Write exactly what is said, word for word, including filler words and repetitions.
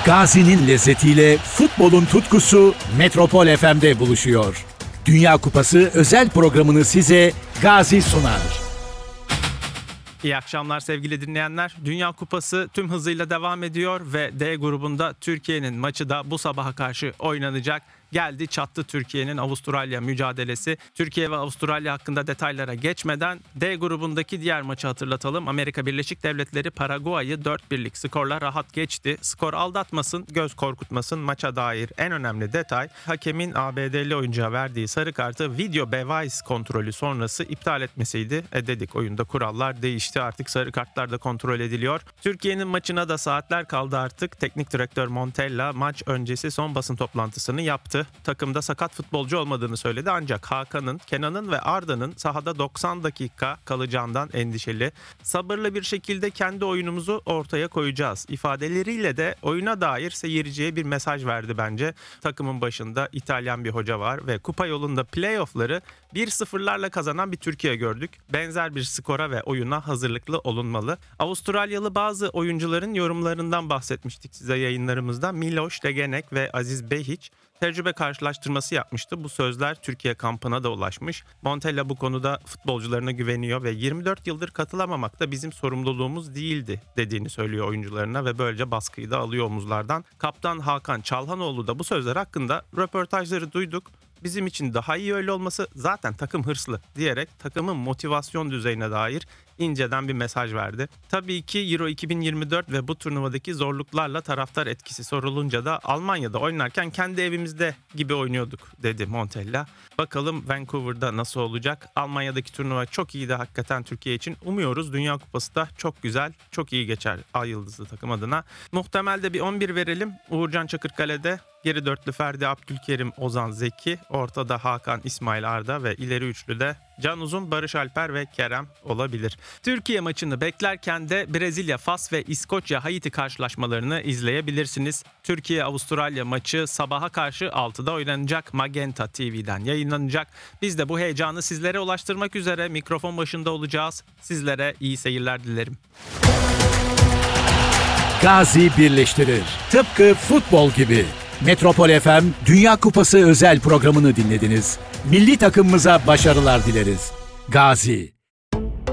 Gazi'nin lezzetiyle futbolun tutkusu Metropol F M'de buluşuyor. Dünya Kupası özel programını size Gazi sunar. İyi akşamlar sevgili dinleyenler. Dünya Kupası tüm hızıyla devam ediyor ve D grubunda Türkiye'nin maçı da bu sabaha karşı oynanacak. Geldi çattı Türkiye'nin Avustralya mücadelesi. Türkiye ve Avustralya hakkında detaylara geçmeden D grubundaki diğer maçı hatırlatalım. Amerika Birleşik Devletleri Paraguay'ı dört birlik skorla rahat geçti. Skor aldatmasın, göz korkutmasın. Maça dair en önemli detay, hakemin A B D'li oyuncuya verdiği sarı kartı video bevice kontrolü sonrası iptal etmesiydi. E dedik, oyunda kurallar değişti, artık sarı kartlar da kontrol ediliyor. Türkiye'nin maçına da saatler kaldı artık. Teknik direktör Montella maç öncesi son basın toplantısını yaptı. Takımda sakat futbolcu olmadığını söyledi, ancak Hakan'ın, Kenan'ın ve Arda'nın sahada doksan dakika kalacağından endişeli. Sabırlı bir şekilde kendi oyunumuzu ortaya koyacağız ifadeleriyle de oyuna dair seyirciye bir mesaj verdi bence. Takımın başında İtalyan bir hoca var ve kupa yolunda playoff'ları bir sıfırlarla kazanan bir Türkiye gördük. Benzer bir skora ve oyuna hazırlıklı olunmalı. Avustralyalı bazı oyuncuların yorumlarından bahsetmiştik size yayınlarımızda. Miloš Legenek ve Aziz Behić tecrübe karşılaştırması yapmıştı. Bu sözler Türkiye kampına da ulaşmış. Montella bu konuda futbolcularına güveniyor ve yirmi dört yıldır katılamamak da bizim sorumluluğumuz değildi dediğini söylüyor oyuncularına ve böylece baskıyı da alıyor omuzlardan. Kaptan Hakan Çalhanoğlu da bu sözler hakkında röportajları duyduk. Bizim için daha iyi öyle olması, zaten takım hırslı diyerek takımın motivasyon düzeyine dair inceden bir mesaj verdi. Tabii ki Euro iki bin yirmi dört ve bu turnuvadaki zorluklarla taraftar etkisi sorulunca da Almanya'da oynarken kendi evimizde gibi oynuyorduk dedi Montella. Bakalım Vancouver'da nasıl olacak? Almanya'daki turnuva çok iyiydi hakikaten Türkiye için. Umuyoruz Dünya Kupası da çok güzel, çok iyi geçer Ay Yıldızlı takım adına. Muhtemelde bir on bir verelim. Uğurcan Çakırkale'de, geri dörtlü Ferdi, Abdülkerim, Ozan, Zeki, ortada Hakan, İsmail, Arda ve ileri üçlüde Can Uzun, Barış Alper ve Kerem olabilir. Türkiye maçını beklerken de Brezilya, Fas ve İskoçya, Haiti karşılaşmalarını izleyebilirsiniz. Türkiye-Avustralya maçı sabaha karşı altıda oynanacak. Magenta T V'den yayınlanacak. Biz de bu heyecanı sizlere ulaştırmak üzere mikrofon başında olacağız. Sizlere iyi seyirler dilerim. Gazi birleştirir. Tıpkı futbol gibi. Metropol F M Dünya Kupası özel programını dinlediniz. Milli takımımıza başarılar dileriz. Gazi.